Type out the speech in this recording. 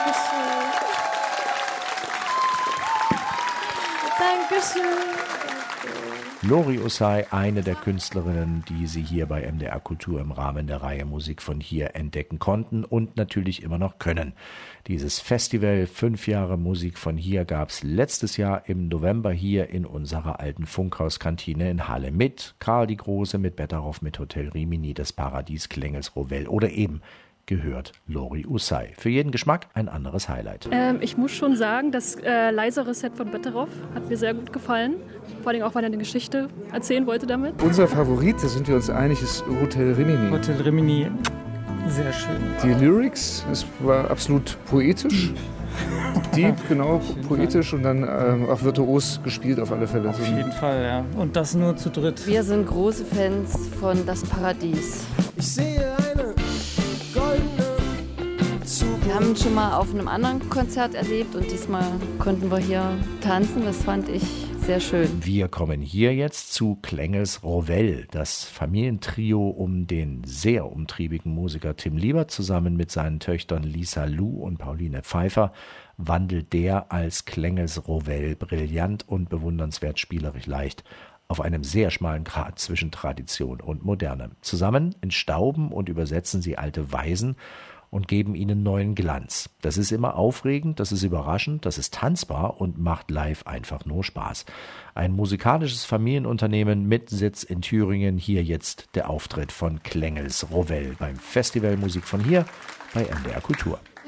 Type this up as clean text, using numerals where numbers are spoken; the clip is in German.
Dankeschön. Lori Ussay, eine der Künstlerinnen, die Sie hier bei MDR Kultur im Rahmen der Reihe Musik von hier entdecken konnten und natürlich immer noch können. Dieses Festival 5 Jahre Musik von hier gab es letztes Jahr im November hier in unserer alten Funkhauskantine in Halle mit Karl die Große, mit Betteroff, mit Hotel Rimini, das Paradies, Klengels, Rowell oder eben gehört Lori Ussay. Für jeden Geschmack ein anderes Highlight. Ich muss schon sagen, das leisere Set von Betteroff hat mir sehr gut gefallen. Vor allem auch, weil er eine Geschichte erzählen wollte damit. Unser Favorit, da sind wir uns einig, ist Hotel Rimini. Hotel Rimini, sehr schön. Die Lyrics, es war absolut poetisch. Deep, genau, poetisch und dann auch virtuos gespielt auf alle Fälle. Auf jeden Fall, ja. Und das nur zu dritt. Wir sind große Fans von Das Paradies. Ich sehe eine goldene Zukunft. Wir haben ihn schon mal auf einem anderen Konzert erlebt und diesmal konnten wir hier tanzen. Das fand ich sehr schön. Wir kommen hier jetzt zu Klengels Rowell, das Familientrio um den sehr umtriebigen Musiker Tim Liebert zusammen mit seinen Töchtern Lisa Lu und Pauline Pfeiffer wandelt der als Klengels Rowell brillant und bewundernswert spielerisch leicht auf einem sehr schmalen Grat zwischen Tradition und Moderne. Zusammen entstauben und übersetzen sie alte Weisen und geben ihnen neuen Glanz. Das ist immer aufregend, das ist überraschend, das ist tanzbar und macht live einfach nur Spaß. Ein musikalisches Familienunternehmen mit Sitz in Thüringen. Hier jetzt der Auftritt von Klengels Rowell beim Festival Musik von hier bei MDR Kultur.